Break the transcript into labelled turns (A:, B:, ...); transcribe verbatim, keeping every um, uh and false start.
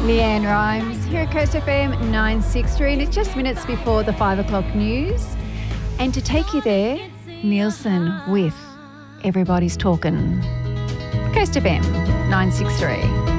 A: Leanne Rhymes here at Coast F M nine sixty-three, and it's just minutes before the five o'clock news. And to take you there, Nielsen with Everybody's Talking. Coast F M nine sixty-three.